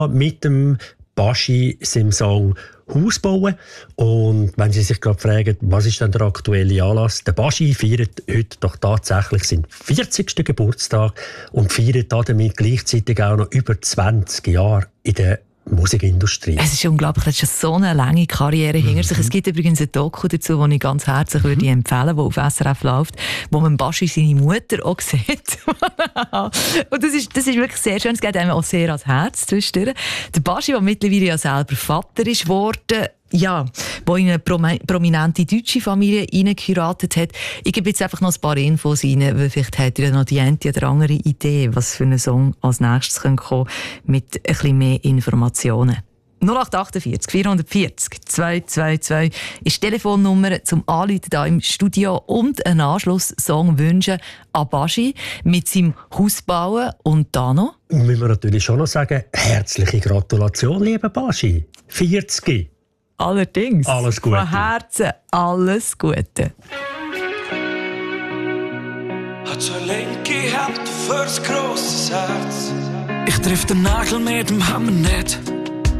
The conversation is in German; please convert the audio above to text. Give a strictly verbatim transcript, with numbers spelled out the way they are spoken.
mit dem Baschi seinem Song Haus bauen. Und wenn Sie sich gerade fragen, was ist denn der aktuelle Anlass? Der Baschi feiert heute doch tatsächlich seinen vierzigsten Geburtstag und feiert damit gleichzeitig auch noch über zwanzig Jahre in der Musikindustrie. Es ist unglaublich, er hat schon so eine lange Karriere mhm. hinter sich. Es gibt übrigens ein Doku dazu, das ich ganz herzlich mhm. würde empfehlen, das auf S R F läuft, wo man Baschi seine Mutter auch sieht. Und das ist, das ist wirklich sehr schön. Es geht einem auch sehr ans Herz zwischendurch. Der Baschi, der mittlerweile ja selber Vater ist geworden, ja, der in eine prominente deutsche Familie reingeheiratet hat. Ich gebe jetzt einfach noch ein paar Infos rein, weil vielleicht hat ihr noch die eine oder andere Idee, was für einen Song als nächstes kommen könnte, mit ein bisschen mehr Informationen. null acht achtundvierzig vierhundertvierzig zweihundertzweiundzwanzig ist die Telefonnummer zum Anrufen hier im Studio und einen Anschlusssong wünschen an Baschi mit seinem Hausbauen. Und da noch? Und müssen wir natürlich schon noch sagen, herzliche Gratulation, lieber Baschi. vierzig. Allerdings. Alles Gute. Von Herzen alles Gute. Hat so eine linke Hand für ein grosses Herz. Ich triff den Nagel mit dem Hammer nicht.